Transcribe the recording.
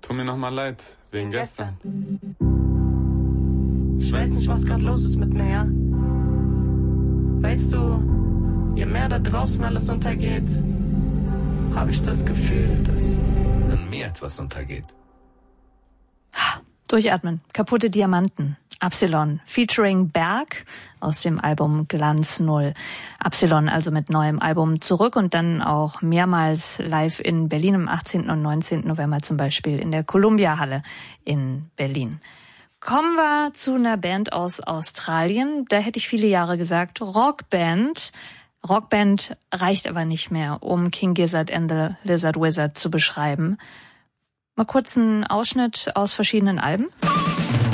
Tut mir nochmal leid, wegen gestern. Ich weiß nicht, was gerade los ist mit mir, ja? Weißt du, je mehr da draußen alles untergeht, habe ich das Gefühl, dass in mir etwas untergeht. Durchatmen. Kaputte Diamanten. Absilon featuring Berg aus dem Album Glanz Null. Absilon also mit neuem Album zurück und dann auch mehrmals live in Berlin am 18. und 19. November zum Beispiel in der Columbia-Halle in Berlin. Kommen wir zu einer Band aus Australien. Da hätte ich viele Jahre gesagt Rockband. Rockband reicht aber nicht mehr, um King Gizzard and the Lizard Wizard zu beschreiben. Mal kurz einen Ausschnitt aus verschiedenen Alben.